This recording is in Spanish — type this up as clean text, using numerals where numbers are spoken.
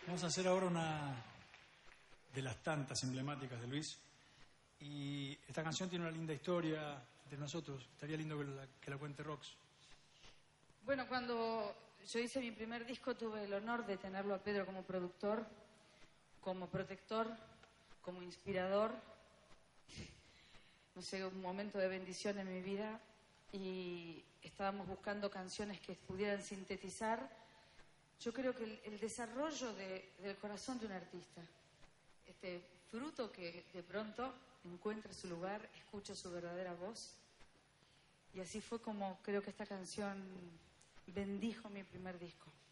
Vamos a hacer ahora una de las tantas emblemáticas de Luis. Y esta canción tiene una linda historia entre nosotros. Estaría lindo que la cuente Rox. Bueno, cuando yo hice mi primer disco tuve el honor de tenerlo a Pedro como productor, como protector, como inspirador. No sé, un momento de bendición en mi vida. Y estábamos buscando canciones que pudieran sintetizar, yo creo que el desarrollo del corazón de un artista. Este fruto que de pronto encuentra su lugar, escucha su verdadera voz. Y así fue como creo que esta canción bendijo mi primer disco.